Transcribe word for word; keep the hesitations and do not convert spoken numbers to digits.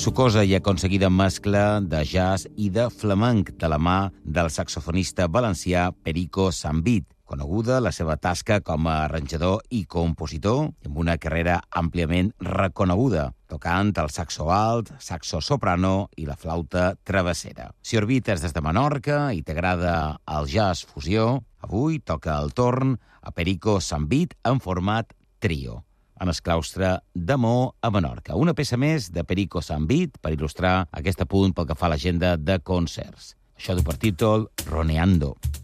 Sucosa i aconseguida mescla de jazz i de flamenc de la mà del saxofonista valencià Perico Sambit, coneguda la seva tasca com a arranjador i compositor, amb una carrera àmpliament reconeguda, tocant el saxo alt, saxo soprano i la flauta travessera. Si orbites des de Menorca i t'agrada el jazz fusió, avui toca el torn a Perico Sambit en format trio, en el claustre de Maó a Menorca. Una peça més de Perico Sambit per il·lustrar aquest apunt pel que fa a l'agenda de concerts. Això du per títol Roneando.